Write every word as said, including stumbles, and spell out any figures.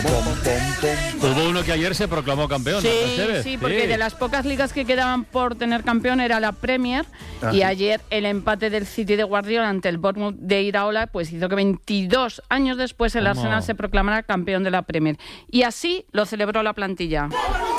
Hubo uno que ayer se proclamó campeón. Sí, ¿no? sí, porque sí. de las pocas ligas que quedaban por tener campeón era la Premier. Ah. Y ayer el empate del City de Guardiola ante el Bournemouth de Iraola pues hizo que veintidós años después el ¿Cómo? Arsenal se proclamara campeón de la Premier. Y así lo celebró la plantilla.